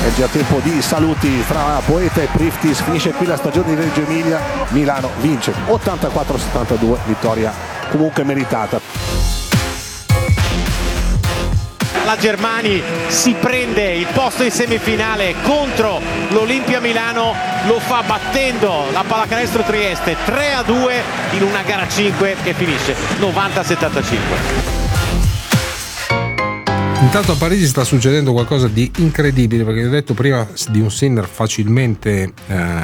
È già tempo di saluti tra Poeta e Priftis. Finisce qui la stagione di Reggio Emilia. Milano vince 84-72, vittoria comunque meritata. La Germani si prende il posto in semifinale contro l'Olimpia Milano, lo fa battendo la Pallacanestro Trieste 3-2 in una gara 5 che finisce 90-75. Intanto a Parigi sta succedendo qualcosa di incredibile, perché ho detto prima di un Sinner facilmente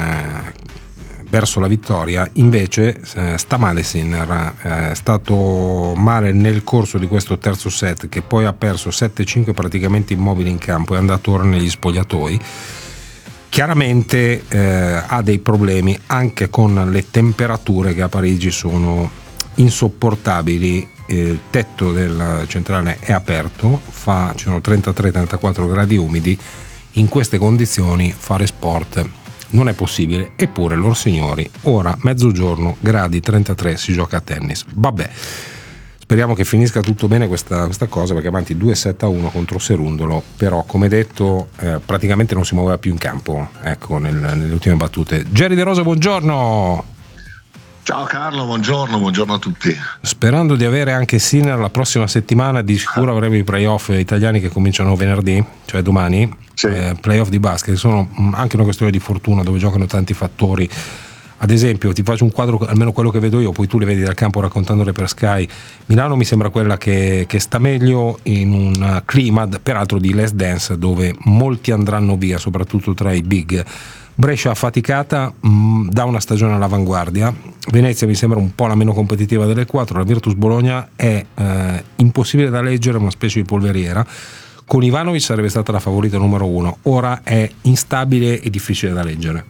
verso la vittoria, invece sta male Sinner, è stato male nel corso di questo terzo set, che poi ha perso 7-5 praticamente immobile in campo, è andato ora negli spogliatoi. Chiaramente ha dei problemi anche con le temperature che a Parigi sono insopportabili. Il tetto del centrale è aperto, ci sono 33-34 gradi umidi. In queste condizioni fare sport non è possibile, eppure loro signori, ora mezzogiorno, gradi 33, si gioca a tennis. Vabbè, speriamo che finisca tutto bene questa cosa, perché avanti 2-7-1 contro Serundolo, però come detto praticamente non si muoveva più in campo, ecco, nelle ultime battute. Jerry De Rosa, buongiorno. Ciao Carlo, buongiorno a tutti. Sperando di avere anche Sinner la prossima settimana, di sicuro avremo i playoff italiani che cominciano venerdì, cioè domani, sì. Playoff di basket, sono anche una questione di fortuna, dove giocano tanti fattori. Ad esempio, ti faccio un quadro, almeno quello che vedo io, poi tu le vedi dal campo raccontandole per Sky. Milano mi sembra quella che sta meglio in un clima, peraltro di less dance, dove molti andranno via, soprattutto tra i big. Brescia affaticata da una stagione all'avanguardia. Venezia mi sembra un po' la meno competitiva delle quattro. La Virtus Bologna è impossibile da leggere, una specie di polveriera. Con Ivanovic sarebbe stata la favorita numero uno, ora è instabile e difficile da leggere.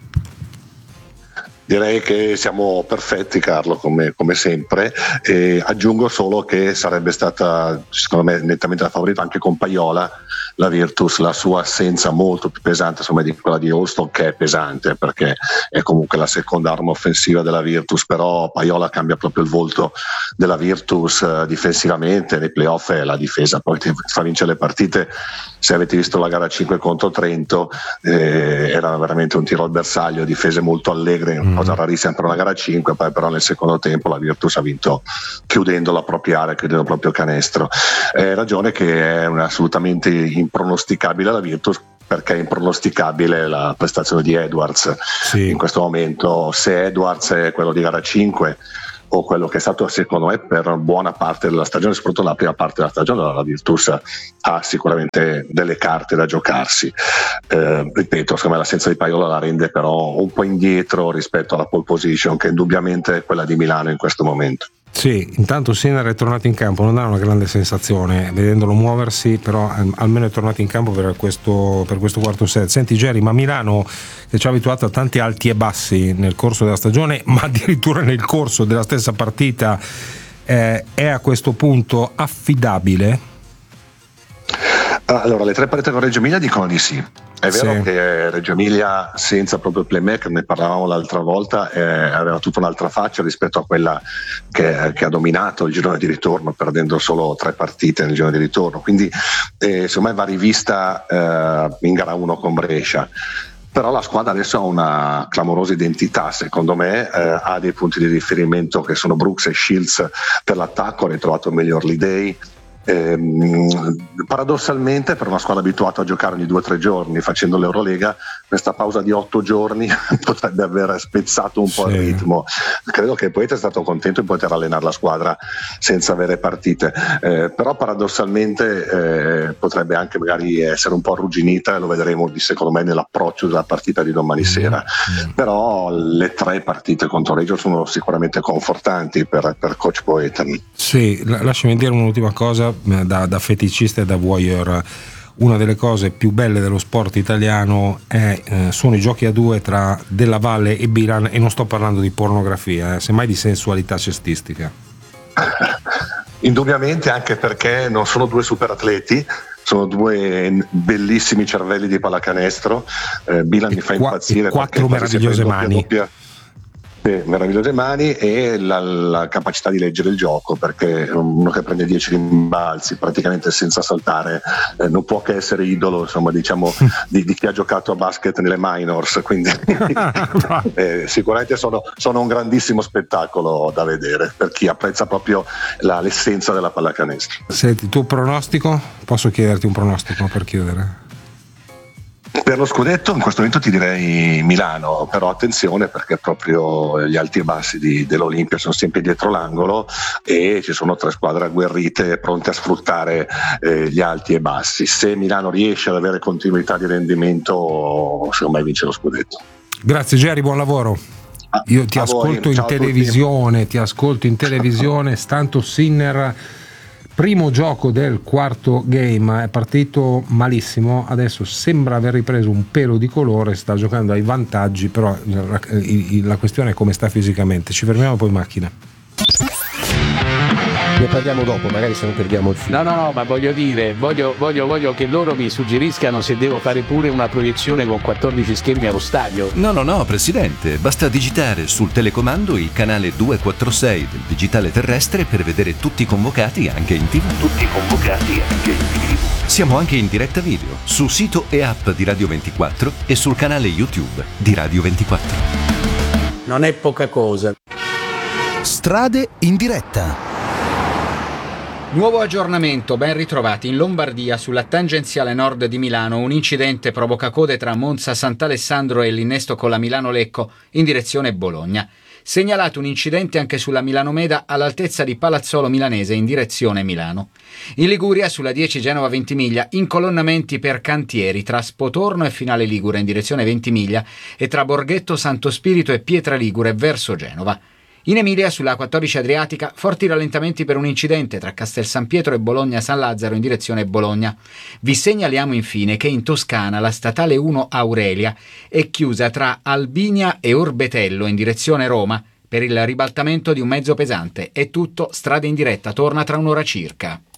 Direi che siamo perfetti, Carlo, come sempre, e aggiungo solo che sarebbe stata, secondo me, nettamente la favorita anche con Paiola, la Virtus, la sua assenza molto più pesante, insomma, di quella di Houston, che è pesante perché è comunque la seconda arma offensiva della Virtus, però Paiola cambia proprio il volto della Virtus difensivamente. Nei playoff è la difesa, poi ti fa vincere le partite. Se avete visto la gara 5 contro Trento, era veramente un tiro al bersaglio, difese molto allegre, cosa rarissima per una gara 5, poi però nel secondo tempo la Virtus ha vinto chiudendo la propria area, chiudendo il proprio canestro. Ragione che è assolutamente impronosticabile la Virtus, perché è impronosticabile la prestazione di Edwards, sì. In questo momento, se Edwards è quello di gara 5 o quello che è stato secondo me per buona parte della stagione, soprattutto la prima parte della stagione, la Virtus ha sicuramente delle carte da giocarsi. Ripeto, secondo me l'assenza di Paiola la rende però un po' indietro rispetto alla pole position, che indubbiamente è quella di Milano in questo momento. Sì, intanto Sinner è tornato in campo, non dà una grande sensazione vedendolo muoversi, però almeno è tornato in campo per questo quarto set. Senti Jerry, ma Milano, che ci ha abituato a tanti alti e bassi nel corso della stagione, ma addirittura nel corso della stessa partita, è a questo punto affidabile? Allora, le tre partite con Reggio Emilia dicono di sì. È vero, sì, che Reggio Emilia senza proprio il playmaker, ne parlavamo l'altra volta, aveva tutta un'altra faccia rispetto a quella che ha dominato il girone di ritorno, perdendo solo 3 partite nel girone di ritorno. Quindi secondo me va rivista in gara 1 con Brescia. Però la squadra adesso ha una clamorosa identità, secondo me, ha dei punti di riferimento che sono Brooks e Shields per l'attacco, ha ritrovato meglio Holiday. Paradossalmente, per una squadra abituata a giocare ogni 2 o 3 giorni facendo l'Eurolega, questa pausa di 8 giorni potrebbe aver spezzato un po' il ritmo. Credo che Poeta è stato contento di poter allenare la squadra senza avere partite, però paradossalmente potrebbe anche magari essere un po' arrugginita, e lo vedremo secondo me nell'approccio della partita di domani sera. Però le 3 partite contro Reggio sono sicuramente confortanti per coach Poeta. Sì, lasciami dire un'ultima cosa da feticista e da voyeur. Una delle cose più belle dello sport italiano sono i giochi a 2 tra Della Valle e Bilan, e non sto parlando di pornografia, semmai di sensualità cestistica. Indubbiamente, anche perché non sono 2 superatleti, sono 2 bellissimi cervelli di pallacanestro. Bilan mi fa impazzire, 4 meravigliose mani. Meravigliose mani e la capacità di leggere il gioco, perché uno che prende 10 rimbalzi praticamente senza saltare non può che essere idolo, insomma, diciamo di chi ha giocato a basket nelle minors, quindi sicuramente sono un grandissimo spettacolo da vedere per chi apprezza proprio l'essenza della pallacanestro. Senti, tu pronostico? Posso chiederti un pronostico per chiudere? Per lo scudetto in questo momento ti direi Milano, però attenzione perché proprio gli alti e bassi dell'Olimpia sono sempre dietro l'angolo e ci sono 3 squadre agguerrite pronte a sfruttare gli alti e bassi. Se Milano riesce ad avere continuità di rendimento, secondo me vince lo scudetto. Grazie Jerry, buon lavoro. Io ti ascolto in televisione, Stanton Sinner. Primo gioco del quarto game, è partito malissimo, adesso sembra aver ripreso un pelo di colore, sta giocando ai vantaggi, però la questione è come sta fisicamente. Ci fermiamo poi in macchina. Ne parliamo dopo, magari se non perdiamo il filo. No, ma voglio dire, voglio che loro mi suggeriscano se devo fare pure una proiezione con 14 schermi allo stadio. No, Presidente, basta digitare sul telecomando il canale 246 del digitale terrestre per vedere tutti convocati anche in TV. Siamo anche in diretta video, su sito e app di Radio 24 e sul canale YouTube di Radio 24. Non è poca cosa. Strade in diretta. Nuovo aggiornamento, ben ritrovati in Lombardia sulla tangenziale nord di Milano. Un incidente provoca code tra Monza Sant'Alessandro e l'innesto con la Milano-Lecco in direzione Bologna. Segnalato un incidente anche sulla Milano-Meda all'altezza di Palazzolo Milanese in direzione Milano. In Liguria sulla 10 Genova-Ventimiglia incolonnamenti per cantieri tra Spotorno e Finale Ligure in direzione Ventimiglia e tra Borghetto Santo Spirito e Pietra Ligure verso Genova. In Emilia, sulla 14 Adriatica, forti rallentamenti per un incidente tra Castel San Pietro e Bologna San Lazzaro in direzione Bologna. Vi segnaliamo infine che in Toscana la statale 1 Aurelia è chiusa tra Albinia e Orbetello in direzione Roma per il ribaltamento di un mezzo pesante. È tutto, Strade in diretta torna tra un'ora circa.